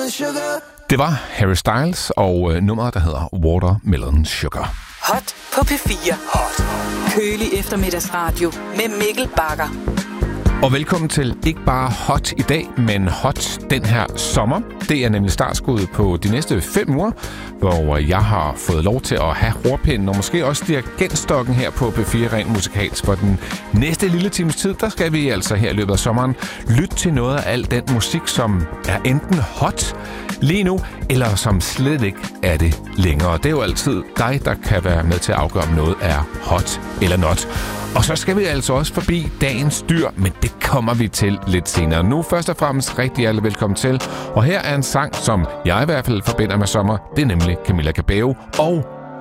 Det var Harry Styles og nummeret, der hedder Watermelon Sugar. Hot på P4. Hot. Kølig eftermiddagsradio med Mikkel Bagger. Og velkommen til ikke bare hot i dag, men hot den her sommer. Det er nemlig startskuddet på de næste 5 uger, hvor jeg har fået lov til at have rorpinden og måske også dirigentstokken her på P4 rent musikalsk. For den næste lille times tid, der skal vi altså her i løbet af sommeren lytte til noget af al den musik, som er enten hot lige nu, eller som slet ikke er det længere. Det er jo altid dig, der kan være med til at afgøre, om noget er hot eller not. Og så skal vi altså også forbi dagens dyr, men det kommer vi til lidt senere. Nu først og fremmest rigtig hjertelig velkommen til. Og her er en sang, som jeg i hvert fald forbinder med sommer. Det er nemlig Camila Cabello og